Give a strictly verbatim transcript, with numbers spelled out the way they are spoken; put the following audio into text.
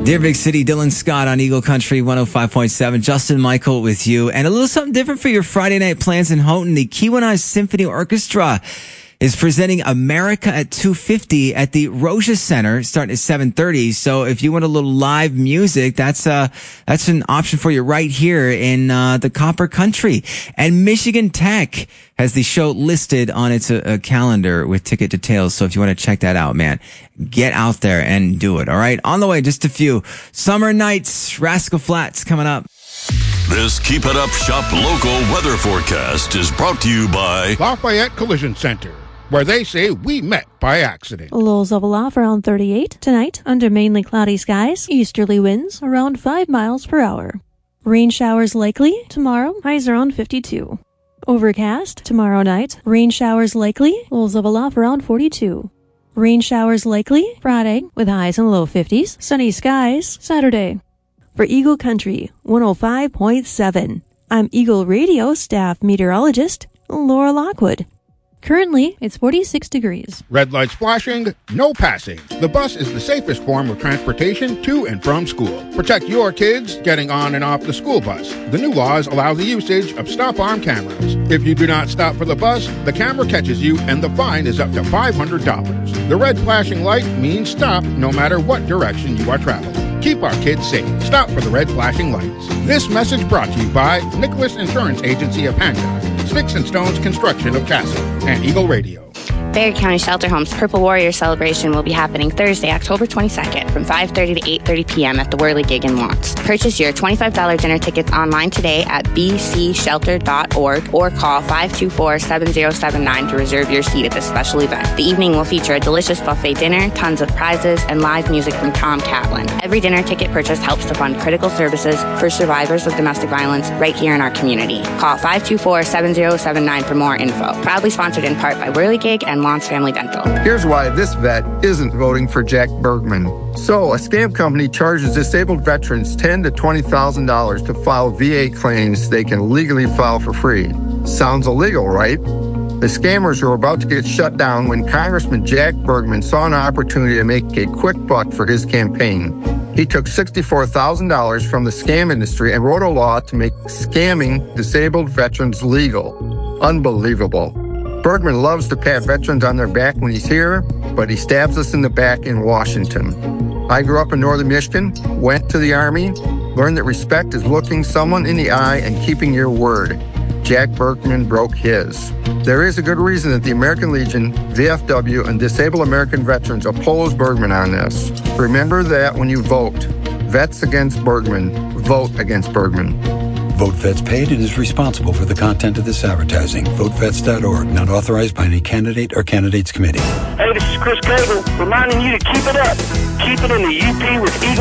Dear Big City, Dylan Scott on Eagle Country one oh five point seven. Justin Michael with you. And a little something different for your Friday night plans in Houghton. The Keweenaw Symphony Orchestra is presenting America at two fifty at the Roja Center starting at seven thirty. So if you want a little live music, that's uh that's an option for you right here in uh the Copper Country. And Michigan Tech has the show listed on its uh, calendar with ticket details. So if you want to check that out, man, get out there and do it. All right. On the way, just a few Summer Nights, Rascal Flatts coming up. This Keep It Up Shop local weather forecast is brought to you by Lafayette Collision Center, where they say we met by accident. Lows of aloft around thirty-eight. Tonight, under mainly cloudy skies, easterly winds around five miles per hour. Rain showers likely. Tomorrow, highs around fifty-two. Overcast. Tomorrow night, rain showers likely. Lows of aloft around forty-two. Rain showers likely. Friday, with highs in the low fifties. Sunny skies. Saturday. For Eagle Country one oh five point seven, I'm Eagle Radio staff meteorologist Laura Lockwood. Currently, it's forty-six degrees. Red lights flashing, no passing. The bus is the safest form of transportation to and from school. Protect your kids getting on and off the school bus. The new laws allow the usage of stop-arm cameras. If you do not stop for the bus, the camera catches you and the fine is up to five hundred dollars. The red flashing light means stop no matter what direction you are traveling. Keep our kids safe. Stop for the red flashing lights. This message brought to you by Nicholas Insurance Agency of Hancock, Sticks and Stones Construction of Castle, and Eagle Radio. Barry County Shelter Home's Purple Warrior celebration will be happening Thursday, October twenty-second from five thirty to eight thirty p.m. at the Whirligig in Lawrence. Purchase your twenty-five dollars dinner tickets online today at b c shelter dot org or call five two four, seven oh seven nine to reserve your seat at this special event. The evening will feature a delicious buffet dinner, tons of prizes, and live music from Tom Catlin. Every dinner ticket purchase helps to fund critical services for survivors of domestic violence right here in our community. Call five two four, seven oh seven nine for more info. Proudly sponsored in part by Whirligig and Lawrence Family Dental. Here's why this vet isn't voting for Jack Bergman. So, a scam company charges disabled veterans ten thousand to twenty thousand dollars to file V A claims they can legally file for free. Sounds illegal, right? The scammers were about to get shut down when Congressman Jack Bergman saw an opportunity to make a quick buck for his campaign. He took sixty-four thousand dollars from the scam industry and wrote a law to make scamming disabled veterans legal. Unbelievable. Bergman loves to pat veterans on their back when he's here, but he stabs us in the back in Washington. I grew up in northern Michigan, went to the Army, learned that respect is looking someone in the eye and keeping your word. Jack Bergman broke his. There is a good reason that the American Legion, V F W, and Disabled American Veterans oppose Bergman on this. Remember that when you vote. Vets against Bergman. Vote against Bergman. VoteVets paid and is responsible for the content of this advertising. vote vets dot org, not authorized by any candidate or candidates committee. Hey, this is Chris Cable, reminding you to keep it up. Keep it in the U P with Eagle.